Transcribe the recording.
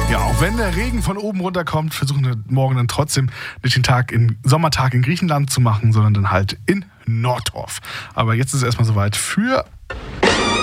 Ja, auch wenn der Regen von oben runterkommt, versuchen wir morgen dann trotzdem nicht den Sommertag in Griechenland zu machen, sondern dann halt in Norddorf. Aber jetzt ist es erstmal soweit für